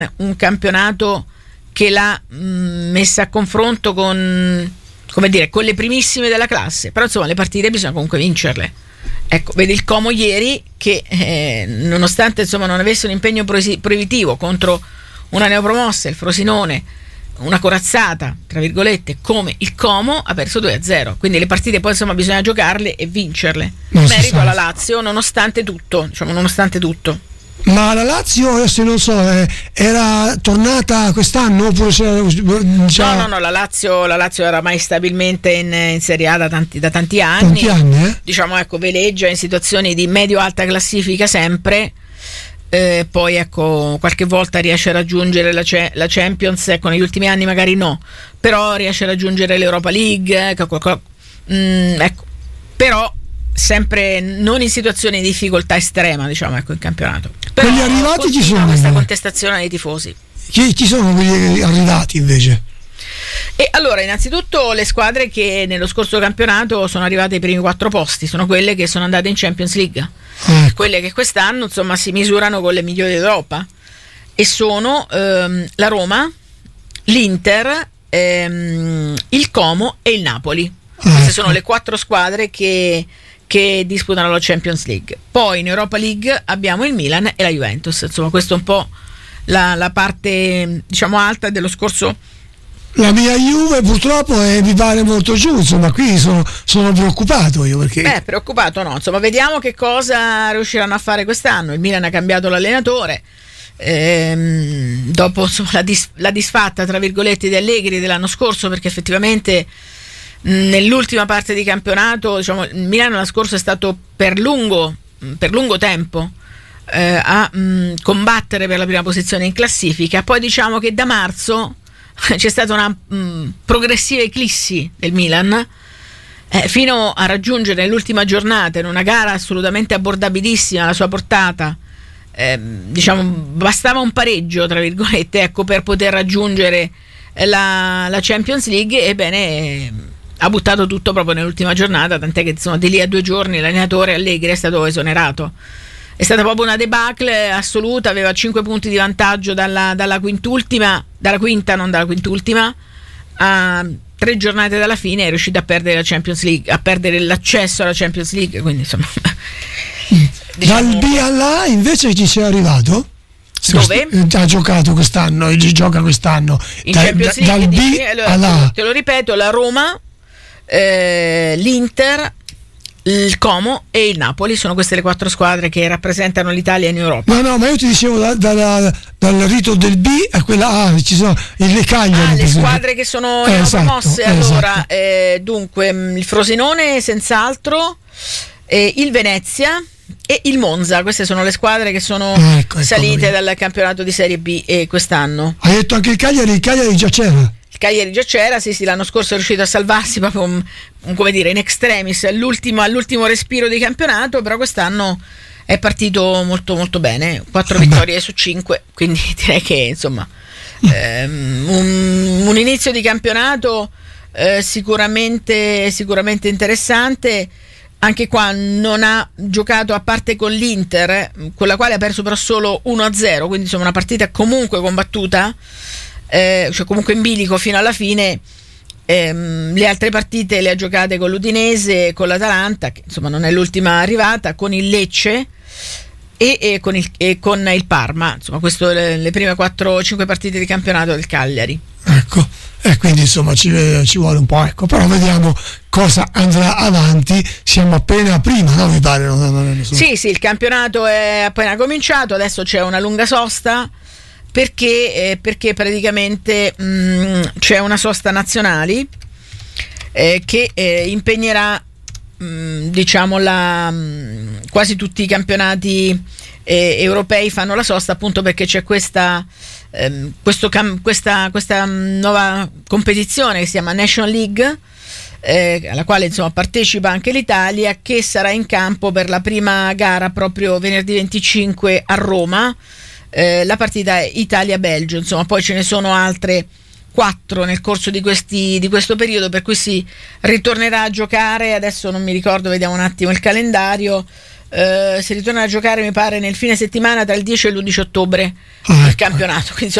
un campionato che l'ha messa a confronto con, come dire, con le primissime della classe, però insomma le partite bisogna comunque vincerle. Ecco, vedi il Como ieri che nonostante insomma non avesse un impegno proibitivo contro una neopromossa, il Frosinone, una corazzata tra virgolette come il Como, ha perso 2-0, quindi le partite poi insomma bisogna giocarle e vincerle. Merito alla Lazio nonostante tutto, diciamo, nonostante tutto. Ma la Lazio adesso non so, era tornata quest'anno oppure c'era già... No, la Lazio era mai stabilmente in Serie A da tanti anni. Tanti anni, Diciamo, ecco, veleggia in situazioni di medio-alta classifica sempre. Poi ecco, qualche volta riesce a raggiungere la Champions, ecco, negli ultimi anni magari no, però riesce a raggiungere l'Europa League, ecco, però sempre non in situazioni di difficoltà estrema, diciamo, ecco, in campionato. Però quelli arrivati ci sono questa contestazione dei tifosi. Chi sono quelli arrivati invece? E allora, innanzitutto le squadre che nello scorso campionato sono arrivate ai primi 4 posti sono quelle che sono andate in Champions League, quelle che quest'anno insomma si misurano con le migliori d'Europa, e sono la Roma, l'Inter, il Como e il Napoli. Queste sono le 4 squadre che disputano la Champions League. Poi in Europa League abbiamo il Milan e la Juventus, insomma questo è un po' la parte, diciamo, alta dello scorso. La mia Juve purtroppo mi pare molto giù, insomma qui sono preoccupato io, perché preoccupato no, insomma vediamo che cosa riusciranno a fare quest'anno. Il Milan ha cambiato l'allenatore dopo insomma, la disfatta tra virgolette di Allegri dell'anno scorso, perché effettivamente nell'ultima parte di campionato, diciamo, il Milan l'anno scorso è stato per lungo tempo a combattere per la prima posizione in classifica. Poi diciamo che da marzo c'è stata una progressiva eclissi del Milan, fino a raggiungere nell'ultima giornata, in una gara assolutamente abbordabilissima alla sua portata, diciamo bastava un pareggio tra virgolette, ecco, per poter raggiungere la Champions League. Ebbene, ha buttato tutto proprio nell'ultima giornata, tant'è che insomma di lì a 2 giorni l'allenatore Allegri è stato esonerato. È stata proprio una debacle assoluta, aveva 5 punti di vantaggio dalla quinta, non dalla quintultima, a 3 giornate dalla fine è riuscito a perdere la Champions League, a perdere l'accesso alla Champions League, quindi insomma dal B all'A invece ci sei arrivato? Dove? Ha giocato quest'anno, gioca quest'anno in Champions League, dal B all'A. Te lo ripeto, la Roma, l'Inter, il Como e il Napoli sono queste le 4 squadre che rappresentano l'Italia in Europa. No, ma io ti dicevo dal rito del B a quella A, ci sono le Cagliari, le squadre che sono promosse. Allora, dunque il Frosinone senz'altro, il Venezia e il Monza. Queste sono le squadre che sono salite dal campionato di Serie B quest'anno. Hai detto anche il Cagliari già c'era. Cagliari già c'era, sì, l'anno scorso è riuscito a salvarsi proprio come dire in extremis all'ultimo respiro di campionato, però quest'anno è partito molto molto bene, 4 vittorie su 5, quindi direi che insomma un inizio di campionato sicuramente interessante. Anche qua non ha giocato, a parte con l'Inter, con la quale ha perso però solo 1-0, quindi insomma una partita comunque combattuta, cioè comunque in bilico fino alla fine. Le altre partite le ha giocate con l'Udinese, con l'Atalanta, che insomma non è l'ultima arrivata, con il Lecce e con il Parma. Insomma, questo le prime 4-5 partite di campionato del Cagliari. Ecco, e quindi insomma ci vuole un po', ecco, però vediamo cosa andrà avanti. Siamo appena prima, no? Mi pare. Sì, il campionato è appena cominciato, adesso c'è una lunga sosta. Perché praticamente c'è una sosta nazionali che impegnerà diciamo quasi tutti i campionati europei fanno la sosta, appunto perché c'è questa nuova competizione che si chiama Nation League, alla quale insomma partecipa anche l'Italia, che sarà in campo per la prima gara proprio venerdì 25 a Roma. La partita è Italia-Belgio, insomma poi ce ne sono altre 4 nel corso di questo periodo, per cui si ritornerà a giocare. Adesso non mi ricordo, vediamo un attimo il calendario, si ritorna a giocare mi pare nel fine settimana tra il 10 e l'11 ottobre il campionato, quindi